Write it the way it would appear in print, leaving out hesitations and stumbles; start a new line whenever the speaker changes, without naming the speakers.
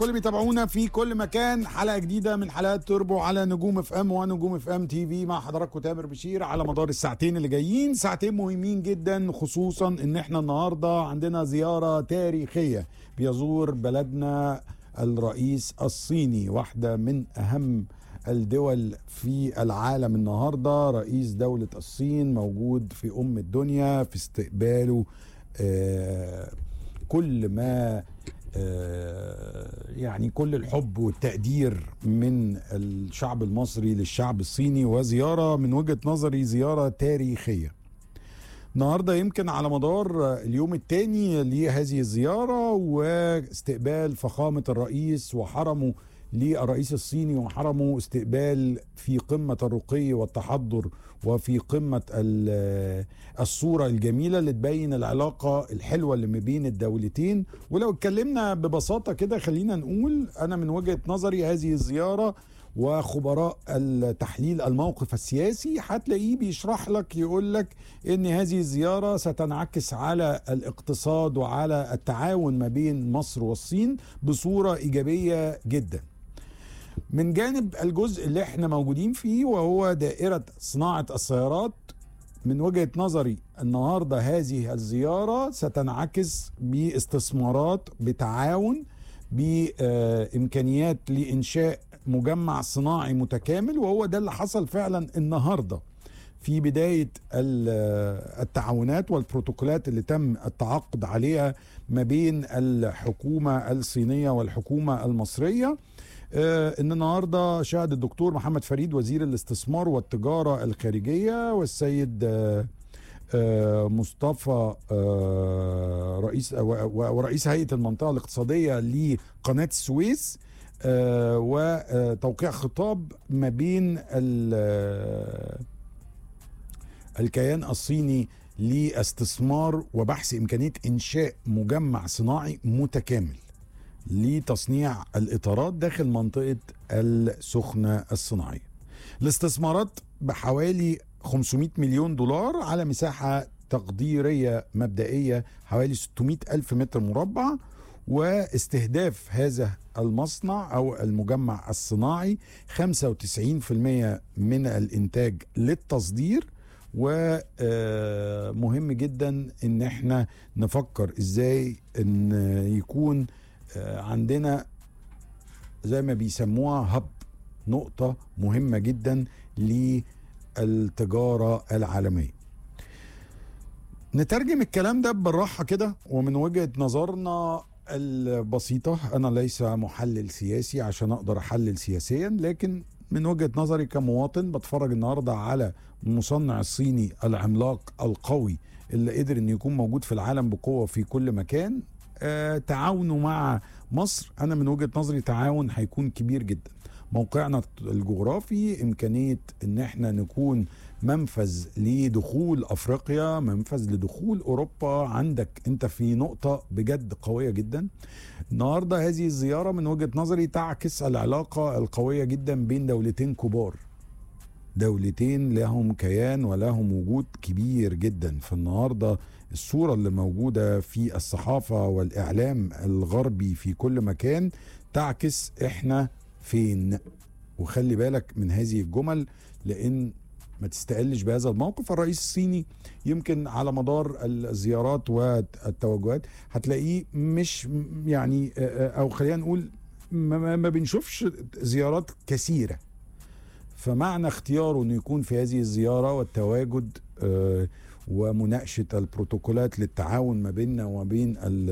كل اللي بيتابعونا في كل مكان، حلقه جديده من حلقات توربو على نجوم اف ام ونجوم اف ام تي في، مع حضراتكم تامر بشير على مدار الساعتين اللي جايين. ساعتين مهمين جدا، خصوصا ان احنا النهارده عندنا زياره تاريخيه. بيزور بلدنا الرئيس الصيني، واحده من اهم الدول في العالم. النهارده رئيس دولة الصين موجود في الدنيا في استقباله كل ما يعني كل الحب والتقدير من الشعب المصري للشعب الصيني، وزيارة من وجهة نظري زيارة تاريخية. النهاردة يمكن على مدار اليوم الثاني لهذه الزيارة واستقبال فخامة الرئيس وحرمه للرئيس الصيني، وحرمه استقبال في قمة الرقي والتحضر وفي قمة الصورة الجميلة اللي تبين العلاقة الحلوة اللي ما بين الدولتين. ولو اتكلمنا ببساطة كده، خلينا نقول أنا من وجهة نظري هذه الزيارة، وخبراء التحليل الموقف السياسي هتلاقيه بيشرح لك، يقول لك ان هذه الزيارة ستنعكس على الاقتصاد وعلى التعاون ما بين مصر والصين بصورة إيجابية جدا. من جانب الجزء اللي احنا موجودين فيه وهو دائرة صناعة السيارات، من وجهة نظري النهاردة هذه الزيارة ستنعكس باستثمارات، بتعاون، بإمكانيات لإنشاء مجمع صناعي متكامل، وهو ده اللي حصل فعلا النهاردة في بداية التعاونات والبروتوكولات اللي تم التعاقد عليها ما بين الحكومة الصينية والحكومة المصرية. ان النهارده شهد الدكتور محمد فريد وزير الاستثمار والتجارة الخارجية، والسيد مصطفى ورئيس هيئة المنطقة الاقتصادية لقناة السويس، وتوقيع خطاب ما بين الكيان الصيني لاستثمار وبحث إمكانية إنشاء مجمع صناعي متكامل لتصنيع الإطارات داخل منطقة السخنة الصناعية. الاستثمارات بحوالي 500 مليون دولار على مساحة تقديرية مبدئية حوالي 600 ألف متر مربع، واستهداف هذا المصنع أو المجمع الصناعي 95% من الإنتاج للتصدير. ومهم جدا ان احنا نفكر ازاي ان يكون عندنا زي ما بيسموها هب، نقطة مهمة جدا للتجارة العالمية. نترجم الكلام ده بالراحة كده ومن وجهة نظرنا البسيطة. أنا ليس محلل سياسي عشان أقدر أحلل سياسيا، لكن من وجهة نظري كمواطن بتفرج النهاردة على المصنع الصيني العملاق القوي اللي قدر أن يكون موجود في العالم بقوة في كل مكان. تعاونه مع مصر أنا من وجهة نظري تعاون هيكون كبير جدا. موقعنا الجغرافي، إمكانية أن احنا نكون منفذ لدخول أفريقيا، منفذ لدخول أوروبا، عندك أنت في نقطة بجد قوية جدا. النهاردة هذه الزيارة من وجهة نظري تعكس العلاقة القوية جدا بين دولتين كبار، دولتين لهم كيان ولهم وجود كبير جدا. فالنهاردة الصورة اللي موجودة في الصحافة والإعلام الغربي في كل مكان تعكس احنا فين. وخلي بالك من هذه الجمل لأن ما تستقلش بهذا الموقف. الرئيس الصيني يمكن على مدار الزيارات والتوجهات هتلاقيه مش يعني او خلينا نقول ما بنشوفش زيارات كثيرة، فمعنى اختياره انه يكون في هذه الزيارة والتواجد ومناقشة البروتوكولات للتعاون ما بيننا وما بين